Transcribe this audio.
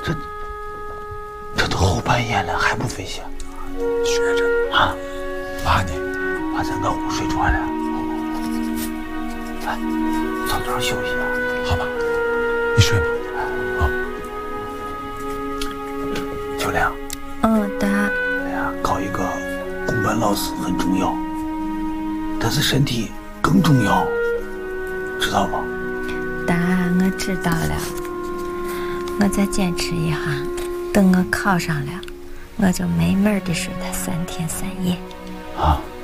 这都后半夜了还不飞下？ 学着啊， 爸呢？ 爸在俺屋睡着了。来，早点休息啊。 好吧，你睡吧。啊， 秋亮。 爸。 哎呀，搞一个公办老师很重要，但是身体更重要，知道吗？ 爸，我知道了，我再坚持一下，等我考上了，我就没门的睡他3天3夜。 啊。